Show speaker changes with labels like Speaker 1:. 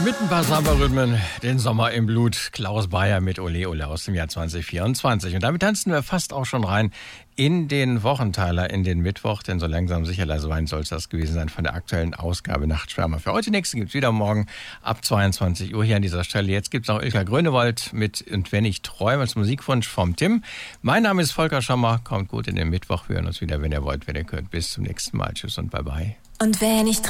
Speaker 1: Mit ein paar Samba-Rhythmen, den Sommer im Blut, Klaus Bayer mit Ole Ole aus dem Jahr 2024. Und damit tanzen wir fast auch schon rein in den Wochenteiler, in den Mittwoch, denn so langsam sicher leise Wein soll es das gewesen sein von der aktuellen Ausgabe Nachtschwärmer. Für heute nächste gibt's wieder morgen ab 22 Uhr hier an dieser Stelle. Jetzt gibt's auch Ilka Grönewold mit Und wenn ich träume als Musikwunsch vom Tim. Mein Name ist Volker Schommer, kommt gut in den Mittwoch, wir hören uns wieder, wenn ihr wollt, wenn ihr könnt. Bis zum nächsten Mal, tschüss und bye bye.
Speaker 2: Und wenn ich